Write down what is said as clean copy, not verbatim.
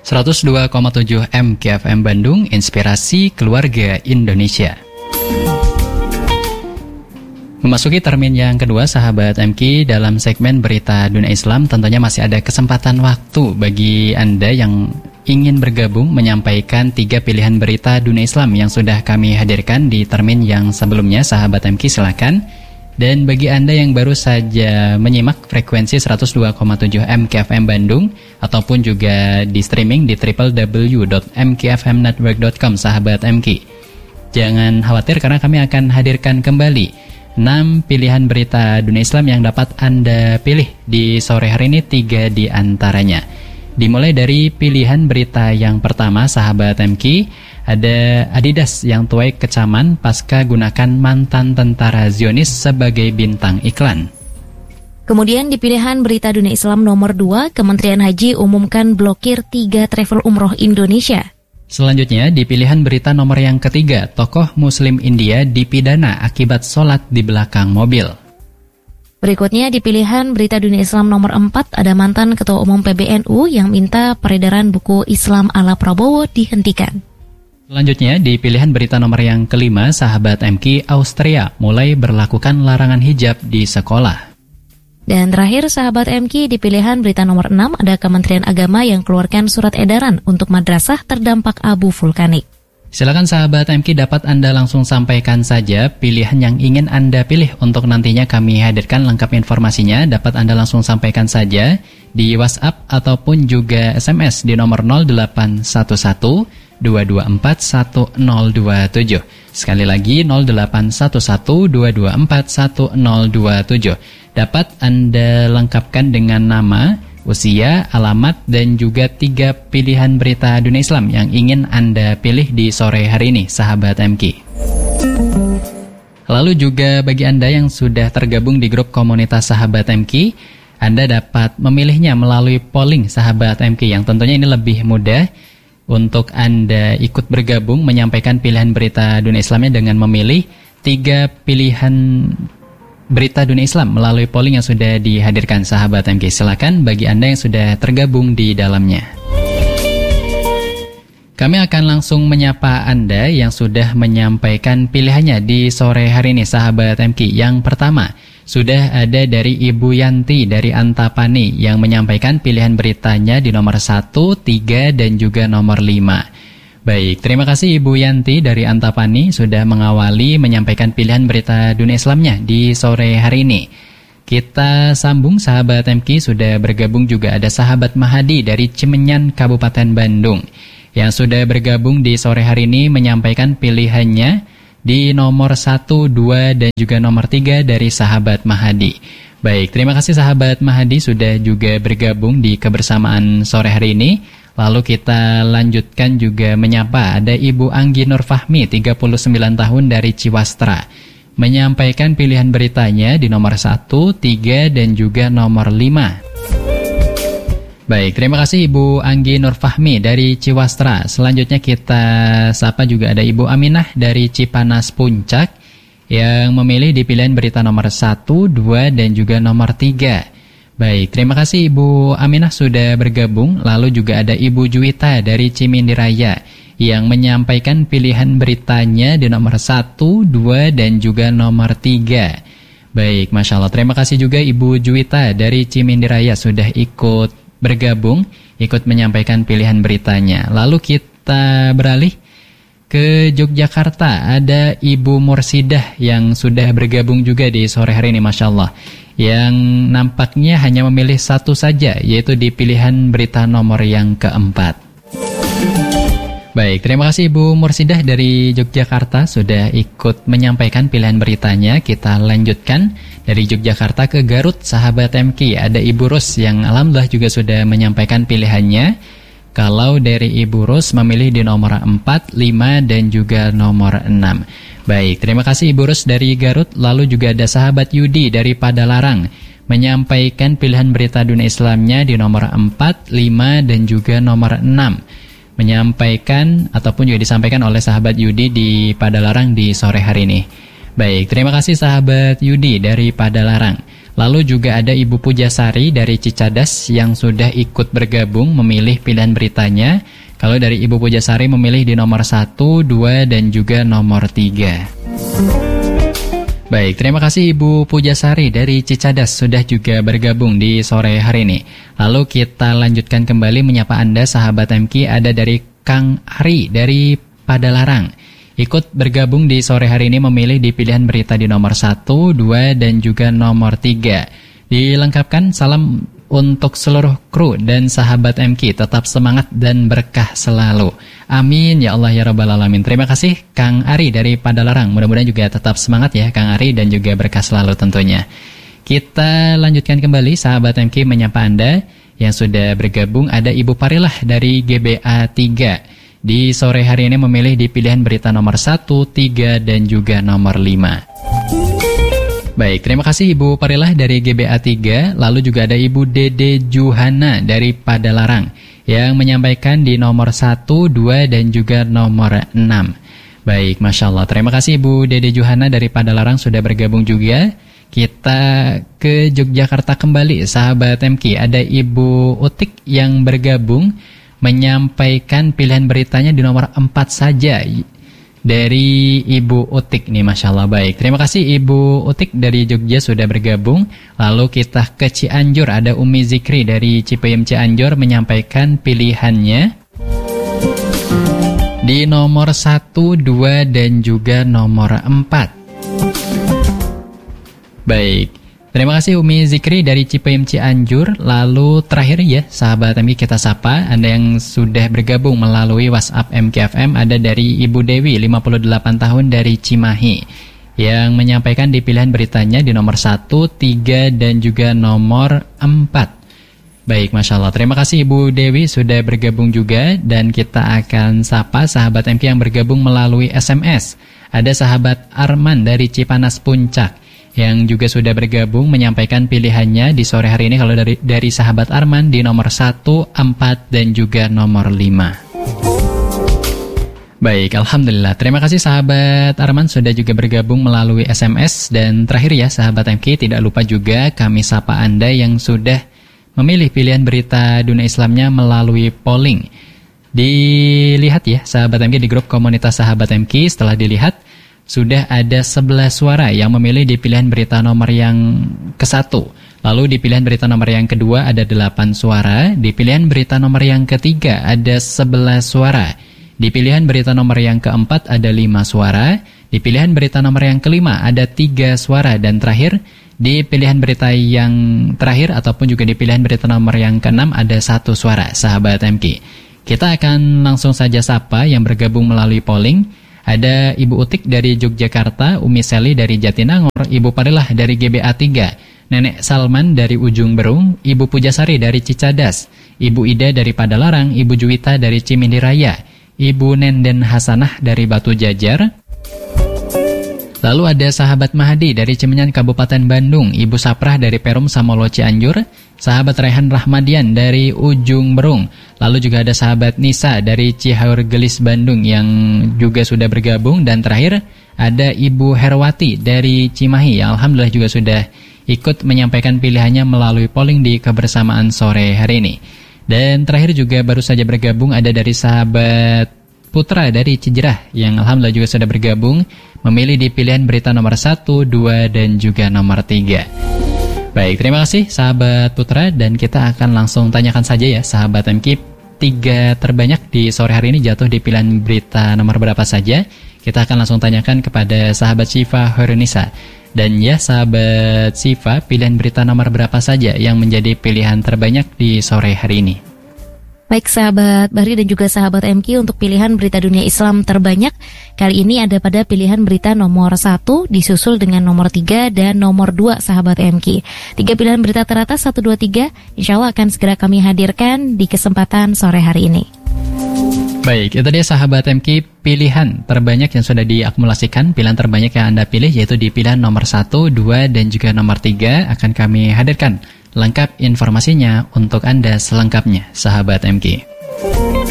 102,7 MKFM Bandung, Inspirasi Keluarga Indonesia. Memasuki termin yang kedua, sahabat MK, dalam segmen Berita Dunia Islam tentunya masih ada kesempatan waktu bagi Anda yang ingin bergabung menyampaikan 3 pilihan berita dunia Islam yang sudah kami hadirkan di termin yang sebelumnya. Sahabat MK, silakan. Dan bagi Anda yang baru saja menyimak frekuensi 102,7 MKFM Bandung ataupun juga di streaming di www.mkfmnetwork.com, sahabat MK, jangan khawatir karena kami akan hadirkan kembali 6 pilihan berita dunia Islam yang dapat Anda pilih di sore hari ini. 3 di antaranya. Dimulai dari pilihan berita yang pertama, sahabat MK, ada Adidas yang tuai kecaman pasca gunakan mantan tentara Zionis sebagai bintang iklan. Kemudian di pilihan berita dunia Islam nomor 2, Kementerian Haji umumkan blokir 3 travel umroh Indonesia. Selanjutnya di pilihan berita nomor yang ketiga, tokoh Muslim India dipidana akibat sholat di belakang mobil. Berikutnya di pilihan berita dunia Islam nomor 4, ada mantan Ketua Umum PBNU yang minta peredaran buku Islam ala Prabowo dihentikan. Selanjutnya di pilihan berita nomor yang kelima, sahabat MK, Austria mulai berlakukan larangan hijab di sekolah. Dan terakhir sahabat MK, di pilihan berita nomor 6, ada Kementerian Agama yang keluarkan surat edaran untuk madrasah terdampak abu vulkanik. Silakan sahabat MK, dapat Anda langsung sampaikan saja pilihan yang ingin Anda pilih untuk nantinya kami hadirkan lengkap informasinya. Dapat Anda langsung sampaikan saja di WhatsApp ataupun juga SMS di nomor 0811 224 1027. Sekali lagi 0811 224 1027. Dapat Anda lengkapkan dengan nama, usia, alamat, dan juga 3 pilihan berita dunia Islam yang ingin Anda pilih di sore hari ini, sahabat MK. Lalu juga bagi Anda yang sudah tergabung di grup komunitas sahabat MK, Anda dapat memilihnya melalui polling sahabat MK, yang tentunya ini lebih mudah untuk Anda ikut bergabung menyampaikan pilihan berita dunia Islamnya dengan memilih 3 pilihan berita dunia Islam melalui polling yang sudah dihadirkan, sahabat MK. Silakan bagi Anda yang sudah tergabung di dalamnya. Kami akan langsung menyapa Anda yang sudah menyampaikan pilihannya di sore hari ini, sahabat MK. Yang pertama, sudah ada dari Ibu Yanti dari Antapani yang menyampaikan pilihan beritanya di nomor 1, 3, dan juga nomor 5. Baik, terima kasih Ibu Yanti dari Antapani sudah mengawali menyampaikan pilihan berita dunia Islamnya di sore hari ini. Kita sambung, sahabat MK, sudah bergabung juga ada sahabat Mahadi dari Cimenyan, Kabupaten Bandung, yang sudah bergabung di sore hari ini menyampaikan pilihannya di nomor 1, 2, dan juga nomor 3 dari sahabat Mahadi. Baik, terima kasih sahabat Mahadi sudah juga bergabung di kebersamaan sore hari ini. Lalu kita lanjutkan juga menyapa ada Ibu Anggi Nur Fahmi, 39 tahun dari Ciwastra, menyampaikan pilihan beritanya di nomor 1, 3, dan juga nomor 5. Baik, terima kasih Ibu Anggi Nur Fahmi dari Ciwastra. Selanjutnya kita sapa juga ada Ibu Aminah dari Cipanas Puncak yang memilih di pilihan berita nomor 1, 2, dan juga nomor 3. Baik, terima kasih Ibu Aminah sudah bergabung. Lalu juga ada Ibu Juwita dari Cimindiraya yang menyampaikan pilihan beritanya di nomor 1, 2, dan juga nomor 3. Baik, Masya Allah. Terima kasih juga Ibu Juwita dari Cimindiraya sudah ikut bergabung, ikut menyampaikan pilihan beritanya. Lalu kita beralih ke Yogyakarta. Ada Ibu Mursidah yang sudah bergabung juga di sore hari ini, Masya Allah, yang nampaknya hanya memilih satu saja, yaitu di pilihan berita nomor yang keempat. Baik, terima kasih Ibu Mursidah dari Yogyakarta sudah ikut menyampaikan pilihan beritanya. Kita lanjutkan dari Yogyakarta ke Garut, sahabat MK. Ada Ibu Rus yang alhamdulillah juga sudah menyampaikan pilihannya. Kalau dari Ibu Rus memilih di nomor 4, 5, dan juga nomor 6. Baik, terima kasih Ibu Rus dari Garut. Lalu juga ada sahabat Yudi dari Padalarang menyampaikan pilihan berita dunia Islamnya di nomor 4, 5, dan juga nomor 6. Menyampaikan ataupun juga disampaikan oleh sahabat Yudi di Padalarang di sore hari ini. Baik, terima kasih sahabat Yudi dari Padalarang. Lalu juga ada Ibu Pujasari dari Cicadas yang sudah ikut bergabung memilih pilihan beritanya. Kalau dari Ibu Pujasari memilih di nomor 1, 2, dan juga nomor 3. Baik, terima kasih Ibu Pujasari dari Cicadas sudah juga bergabung di sore hari ini. Lalu kita lanjutkan kembali menyapa Anda sahabat MK, ada dari Kang Ari dari Padalarang. Ikut bergabung di sore hari ini memilih di pilihan berita di nomor 1, 2, dan juga nomor 3. Dilengkapkan salam untuk seluruh kru dan sahabat MK. Tetap semangat dan berkah selalu. Amin ya Allah ya Rabbal Alamin. Terima kasih Kang Ari dari Padalarang. Mudah-mudahan juga tetap semangat ya Kang Ari dan juga berkah selalu tentunya. Kita lanjutkan kembali sahabat MK menyapa Anda yang sudah bergabung. Ada Ibu Parilah dari GBA 3. Di sore hari ini memilih di pilihan berita nomor 1, 3, dan juga nomor 5. Baik, terima kasih Ibu Parilah dari GBA 3. Lalu juga ada Ibu Dede Juhana dari Padalarang yang menyampaikan di nomor 1, 2, dan juga nomor 6. Baik, Masya Allah. Terima kasih Ibu Dede Juhana dari Padalarang sudah bergabung juga. Kita ke Yogyakarta kembali, sahabat MK. Ada Ibu Utik yang bergabung menyampaikan pilihan beritanya di nomor 4 saja dari Ibu Utik nih, Masya Allah. Baik, terima kasih Ibu Utik dari Jogja sudah bergabung. Lalu kita ke Cianjur, ada Umi Zikri dari Cipayung Cianjur menyampaikan pilihannya di nomor 1, 2, dan juga nomor 4. Baik, terima kasih Umi Zikri dari Cipayung Cianjur. Lalu terakhir ya sahabat MK kita sapa Anda yang sudah bergabung melalui WhatsApp MKFM. Ada dari Ibu Dewi 58 tahun dari Cimahi yang menyampaikan di pilihan beritanya di nomor 1, 3, dan juga nomor 4. Baik, Masya Allah. Terima kasih Ibu Dewi sudah bergabung juga. Dan kita akan sapa sahabat MK yang bergabung melalui SMS. Ada sahabat Arman dari Cipanas Puncak yang juga sudah bergabung menyampaikan pilihannya di sore hari ini. Kalau dari sahabat Arman di nomor 1, 4, dan juga nomor 5. Baik, Alhamdulillah. Terima kasih sahabat Arman sudah juga bergabung melalui SMS. Dan terakhir ya sahabat MK, tidak lupa juga kami sapa Anda yang sudah memilih pilihan berita dunia Islamnya melalui polling. Dilihat ya sahabat MK di grup komunitas sahabat MK, setelah dilihat sudah ada 11 suara yang memilih di pilihan berita nomor yang ke-1. Lalu di pilihan berita nomor yang kedua ada 8 suara. Di pilihan berita nomor yang ketiga ada 11 suara. Di pilihan berita nomor yang keempat ada 5 suara. Di pilihan berita nomor yang kelima ada 3 suara. Dan terakhir, di pilihan berita yang terakhir ataupun juga di pilihan berita nomor yang ke-6 ada 1 suara, sahabat MK. Kita akan langsung saja sapa yang bergabung melalui polling. Ada Ibu Utik dari Yogyakarta, Umi Seli dari Jatinangor, Ibu Parilah dari GBA 3, Nenek Salman dari Ujung Berung, Ibu Pujasari dari Cicadas, Ibu Ida dari Padalarang, Ibu Juwita dari Cimindi-Raya, Ibu Nenden Hasanah dari Batu Jajar. Lalu ada sahabat Mahdi dari Cimenyan Kabupaten Bandung, Ibu Saprah dari Perum Samolo Cianjur, sahabat Rehan Rahmadian dari Ujung Berung. Lalu juga ada sahabat Nisa dari Cihaur Gelis Bandung yang juga sudah bergabung. Dan terakhir ada Ibu Herwati dari Cimahi yang alhamdulillah juga sudah ikut menyampaikan pilihannya melalui polling di kebersamaan sore hari ini. Dan terakhir juga baru saja bergabung ada dari sahabat Putra dari Cijerah yang alhamdulillah juga sudah bergabung memilih di pilihan berita nomor 1, 2, dan juga nomor 3. Baik, terima kasih sahabat Putra. Dan kita akan langsung tanyakan saja ya sahabat MK, 3 terbanyak di sore hari ini jatuh di pilihan berita nomor berapa saja. Kita akan langsung tanyakan kepada sahabat Syifa Horunisa. Dan ya sahabat Syifa, pilihan berita nomor berapa saja yang menjadi pilihan terbanyak di sore hari ini? Baik sahabat Bahri dan juga sahabat MK, untuk pilihan berita dunia Islam terbanyak kali ini ada pada pilihan berita nomor 1 disusul dengan nomor 3 dan nomor 2 sahabat MK. 3 pilihan berita teratas 1, 2, 3 insya Allah akan segera kami hadirkan di kesempatan sore hari ini. Baik, itu dia sahabat MK, pilihan terbanyak yang sudah diakumulasikan. Pilihan terbanyak yang Anda pilih yaitu di pilihan nomor 1, 2, dan juga nomor 3 akan kami hadirkan lengkap informasinya untuk Anda selengkapnya, sahabat MK.